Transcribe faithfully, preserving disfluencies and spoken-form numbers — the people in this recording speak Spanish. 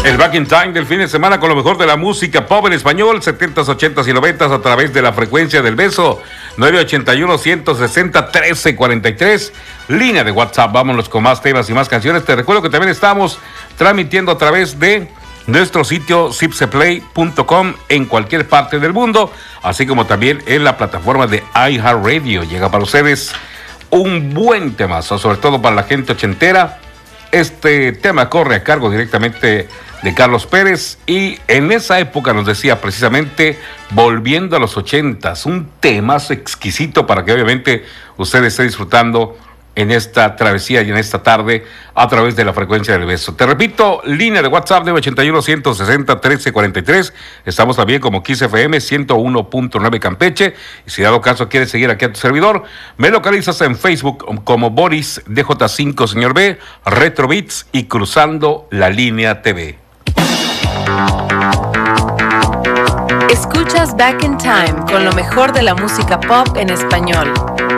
El Back in Time del fin de semana con lo mejor de la música pop en español, setentas, ochentas y noventas a través de la frecuencia del beso, nueve ochenta y uno, ciento sesenta, trece cuarenta y tres, línea de WhatsApp. Vámonos con más temas y más canciones. Te recuerdo que también estamos transmitiendo a través de nuestro sitio zipseplay punto com en cualquier parte del mundo, así como también en la plataforma de iHeartRadio. Llega para ustedes un buen temazo, sobre todo para la gente ochentera. Este tema corre a cargo directamente de Carlos Pérez y en esa época nos decía precisamente volviendo a los ochentas, un temazo exquisito para que obviamente usted esté disfrutando en esta travesía y en esta tarde a través de la frecuencia del beso. Te repito, línea de WhatsApp de ochenta y uno, ciento sesenta, trece cuarenta y tres. Estamos también como Kiss F M ciento uno punto nueve Campeche. Y si dado caso quieres seguir aquí a tu servidor, me localizas en Facebook como Boris D J cinco, señor B, Retro Beats y Cruzando la Línea T V. Escuchas Back in Time con lo mejor de la música pop en español.